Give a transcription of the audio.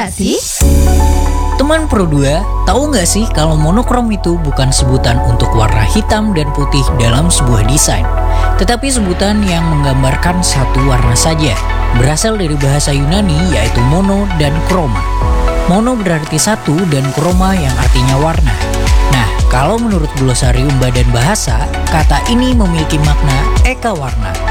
nggak sih? Teman Pro 2, tahu nggak sih kalau monokrom itu bukan sebutan untuk warna hitam dan putih dalam sebuah desain, tetapi sebutan yang menggambarkan satu warna saja, berasal dari bahasa Yunani yaitu mono dan kroma. Mono berarti satu dan kroma yang artinya warna. Nah, kalau menurut Glosarium Badan Bahasa, kata ini memiliki makna eka warna.